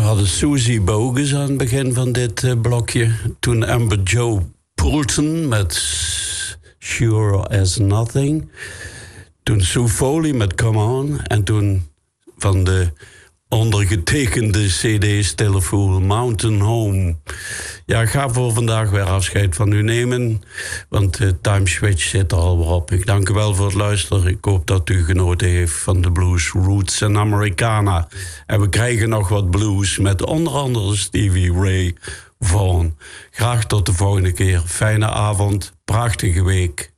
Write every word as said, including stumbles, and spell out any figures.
hadden Susie Bogus aan het begin van dit uh, blokje. Toen Amber Joe Poulton met Sure as Nothing. Toen Sue Foley met Come On. En toen van de ondergetekende C D Still Fool, Mountain Home. Ja, ik ga voor vandaag weer afscheid van u nemen, want de time switch zit er al weer op. Ik dank u wel voor het luisteren. Ik hoop dat u genoten heeft van de blues, roots en Americana. En we krijgen nog wat blues met onder andere Stevie Ray Vaughan. Graag tot de volgende keer. Fijne avond, prachtige week.